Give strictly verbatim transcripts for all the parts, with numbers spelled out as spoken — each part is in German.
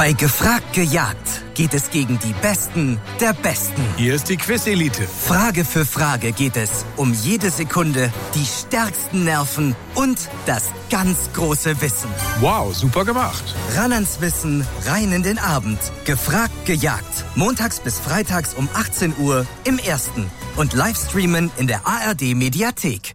Bei Gefragt gejagt geht es gegen die Besten der Besten. Hier ist die Quiz-Elite. Frage für Frage geht es um jede Sekunde, die stärksten Nerven und das ganz große Wissen. Wow, super gemacht. Ran ans Wissen, rein in den Abend. Gefragt gejagt. Montags bis freitags um achtzehn Uhr im Ersten. Und Livestreamen in der A R D-Mediathek.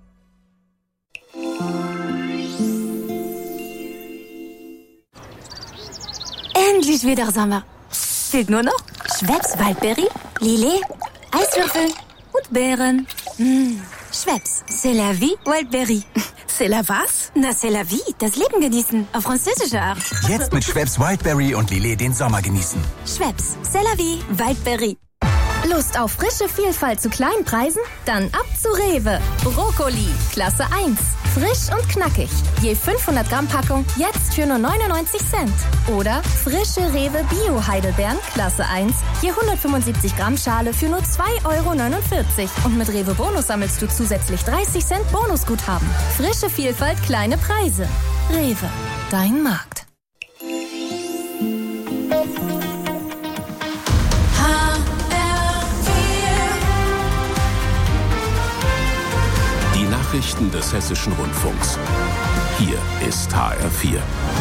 Endlich wieder Sommer. Fehlt nur noch Schweppes Waldbeere, Lillet, Eiswürfel und Beeren. Mmh. Schweppes, c'est la vie, Waldbeere. C'est la was? Na, c'est la vie, das Leben genießen, auf französische Art. Jetzt mit Schweppes Wildberry und Lillet den Sommer genießen. Schweppes, c'est la vie, Waldbeere. Lust auf frische Vielfalt zu kleinen Preisen? Dann ab zu Rewe. Brokkoli, Klasse eins. Frisch und knackig. Je fünfhundert Gramm Packung, jetzt für nur neunundneunzig Cent. Oder frische Rewe Bio-Heidelbeeren, Klasse eins. Je hundertfünfundsiebzig Gramm Schale für nur zwei Euro neunundvierzig. Und mit Rewe Bonus sammelst du zusätzlich dreißig Cent Bonusguthaben. Frische Vielfalt, kleine Preise. Rewe, dein Markt. Nachrichten des Hessischen Rundfunks. Hier ist H R vier.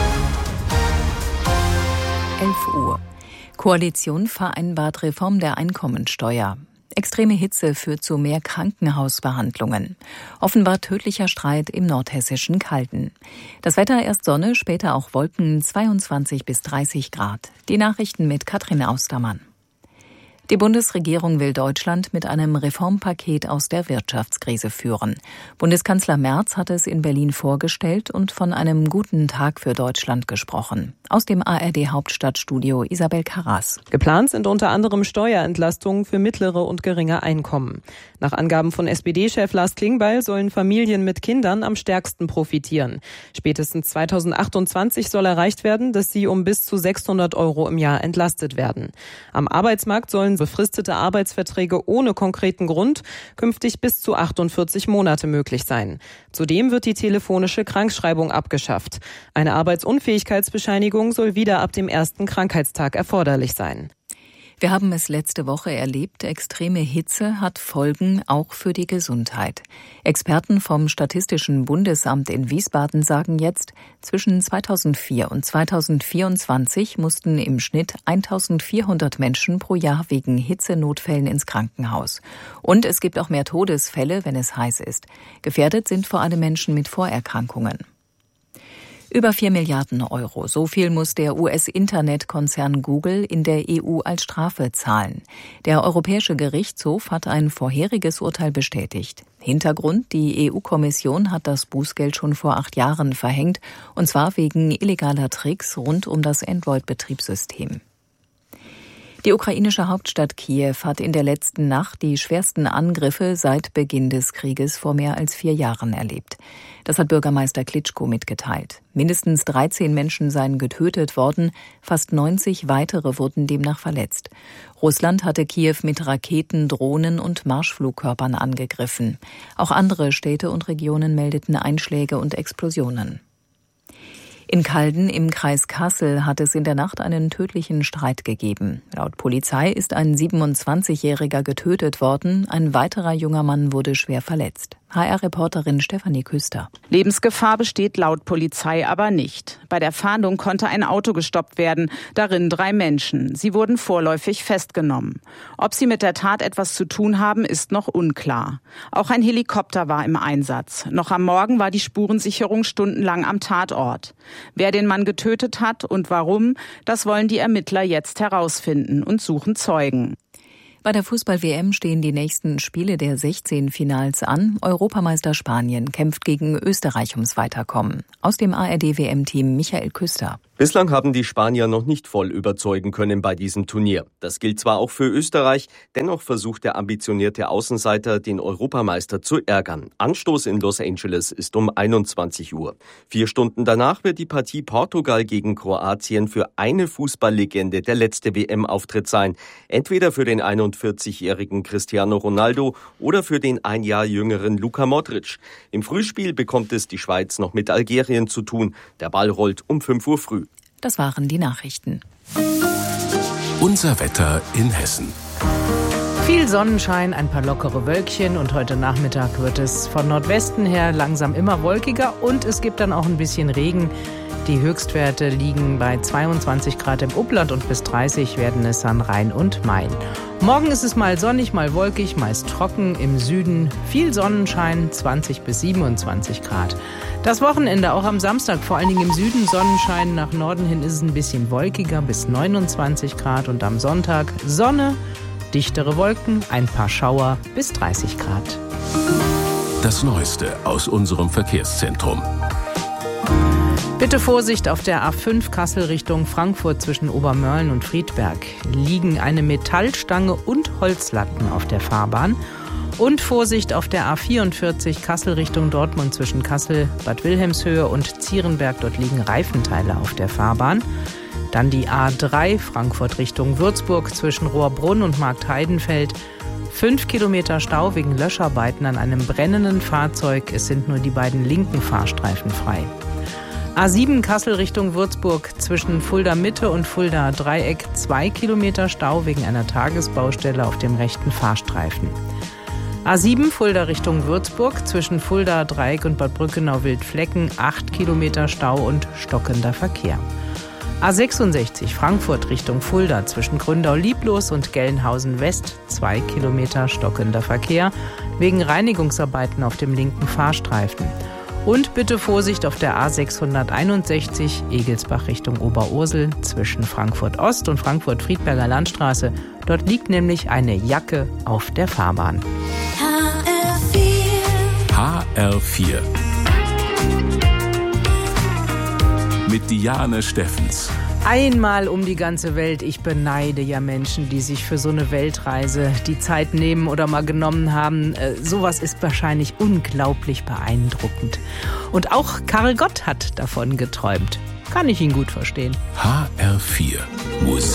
elf Uhr. Koalition vereinbart Reform der Einkommensteuer. Extreme Hitze führt zu mehr Krankenhausbehandlungen. Offenbar tödlicher Streit im nordhessischen Calden. Das Wetter erst Sonne, später auch Wolken, zweiundzwanzig bis dreißig Grad. Die Nachrichten mit Katrin Austermann. Die Bundesregierung will Deutschland mit einem Reformpaket aus der Wirtschaftskrise führen. Bundeskanzler Merz hat es in Berlin vorgestellt und von einem guten Tag für Deutschland gesprochen. Aus dem A R D-Hauptstadtstudio Isabel Karras. Geplant sind unter anderem Steuerentlastungen für mittlere und geringe Einkommen. Nach Angaben von S P D-Chef Lars Klingbeil sollen Familien mit Kindern am stärksten profitieren. Spätestens zweitausendachtundzwanzig soll erreicht werden, dass sie um bis zu sechshundert Euro im Jahr entlastet werden. Am Arbeitsmarkt sollen befristete Arbeitsverträge ohne konkreten Grund künftig bis zu achtundvierzig Monate möglich sein. Zudem wird die telefonische Krankschreibung abgeschafft. Eine Arbeitsunfähigkeitsbescheinigung soll wieder ab dem ersten Krankheitstag erforderlich sein. Wir haben es letzte Woche erlebt, extreme Hitze hat Folgen auch für die Gesundheit. Experten vom Statistischen Bundesamt in Wiesbaden sagen jetzt, zwischen zweitausendvier und zweitausendvierundzwanzig mussten im Schnitt eintausendvierhundert Menschen pro Jahr wegen Hitzenotfällen ins Krankenhaus. Und es gibt auch mehr Todesfälle, wenn es heiß ist. Gefährdet sind vor allem Menschen mit Vorerkrankungen. Über vier Milliarden Euro. So viel muss der U S-Internetkonzern Google in der E U als Strafe zahlen. Der Europäische Gerichtshof hat ein vorheriges Urteil bestätigt. Hintergrund: Die E U-Kommission hat das Bußgeld schon vor acht Jahren verhängt, und zwar wegen illegaler Tricks rund um das Android-Betriebssystem. Die ukrainische Hauptstadt Kiew hat in der letzten Nacht die schwersten Angriffe seit Beginn des Krieges vor mehr als vier Jahren erlebt. Das hat Bürgermeister Klitschko mitgeteilt. Mindestens dreizehn Menschen seien getötet worden, fast neunzig weitere wurden demnach verletzt. Russland hatte Kiew mit Raketen, Drohnen und Marschflugkörpern angegriffen. Auch andere Städte und Regionen meldeten Einschläge und Explosionen. In Calden im Kreis Kassel hat es in der Nacht einen tödlichen Streit gegeben. Laut Polizei ist ein siebenundzwanzigjähriger getötet worden, ein weiterer junger Mann wurde schwer verletzt. H R-Reporterin Stefanie Küster. Lebensgefahr besteht laut Polizei aber nicht. Bei der Fahndung konnte ein Auto gestoppt werden, darin drei Menschen. Sie wurden vorläufig festgenommen. Ob sie mit der Tat etwas zu tun haben, ist noch unklar. Auch ein Helikopter war im Einsatz. Noch am Morgen war die Spurensicherung stundenlang am Tatort. Wer den Mann getötet hat und warum, das wollen die Ermittler jetzt herausfinden und suchen Zeugen. Bei der Fußball-W M stehen die nächsten Spiele der sechzehn Finals an. Europameister Spanien kämpft gegen Österreich ums Weiterkommen. Aus dem A R D-W M-Team Michael Küster. Bislang haben die Spanier noch nicht voll überzeugen können bei diesem Turnier. Das gilt zwar auch für Österreich, dennoch versucht der ambitionierte Außenseiter, den Europameister zu ärgern. Anstoß in Los Angeles ist um einundzwanzig Uhr. Vier Stunden danach wird die Partie Portugal gegen Kroatien für eine Fußballlegende der letzte W M-Auftritt sein. Entweder für den einundvierzigjährigen Cristiano Ronaldo oder für den ein Jahr jüngeren Luka Modric. Im Frühspiel bekommt es die Schweiz noch mit Algerien zu tun. Der Ball rollt um fünf Uhr früh. Das waren die Nachrichten. Unser Wetter in Hessen. Viel Sonnenschein, ein paar lockere Wölkchen und heute Nachmittag wird es von Nordwesten her langsam immer wolkiger und es gibt dann auch ein bisschen Regen. Die Höchstwerte liegen bei zweiundzwanzig Grad im Upland und bis dreißig werden es an Rhein und Main. Morgen ist es mal sonnig, mal wolkig, meist trocken. Im Süden viel Sonnenschein, zwanzig bis siebenundzwanzig Grad. Das Wochenende auch am Samstag, vor allen Dingen im Süden Sonnenschein. Nach Norden hin ist es ein bisschen wolkiger, bis neunundzwanzig Grad. Und am Sonntag Sonne, dichtere Wolken, ein paar Schauer, bis dreißig Grad. Das Neueste aus unserem Verkehrszentrum. Bitte Vorsicht auf der A fünf Kassel Richtung Frankfurt zwischen Obermörlen und Friedberg. Liegen eine Metallstange und Holzlatten auf der Fahrbahn. Und Vorsicht auf der A vierundvierzig Kassel Richtung Dortmund zwischen Kassel, Bad Wilhelmshöhe und Zierenberg. Dort liegen Reifenteile auf der Fahrbahn. Dann die A drei Frankfurt Richtung Würzburg zwischen Rohrbrunn und Marktheidenfeld. Fünf Kilometer Stau wegen Löscharbeiten an einem brennenden Fahrzeug. Es sind nur die beiden linken Fahrstreifen frei. A sieben Kassel Richtung Würzburg zwischen Fulda Mitte und Fulda Dreieck. Zwei Kilometer Stau wegen einer Tagesbaustelle auf dem rechten Fahrstreifen. A sieben Fulda Richtung Würzburg zwischen Fulda Dreieck und Bad Brückenau-Wildflecken. Acht Kilometer Stau und stockender Verkehr. A sechsundsechzig Frankfurt Richtung Fulda zwischen Gründau-Lieblos und Gelnhausen West. Zwei Kilometer stockender Verkehr wegen Reinigungsarbeiten auf dem linken Fahrstreifen. Und bitte Vorsicht auf der A sechshunderteinundsechzig Egelsbach Richtung Oberursel zwischen Frankfurt Ost und Frankfurt-Friedberger Landstraße. Dort liegt nämlich eine Jacke auf der Fahrbahn. H R vier mit Diane Steffens. Einmal um die ganze Welt. Ich beneide ja Menschen, die sich für so eine Weltreise die Zeit nehmen oder mal genommen haben. Äh, sowas ist wahrscheinlich unglaublich beeindruckend. Und auch Karel Gott hat davon geträumt. Kann ich ihn gut verstehen. H R vier Musik.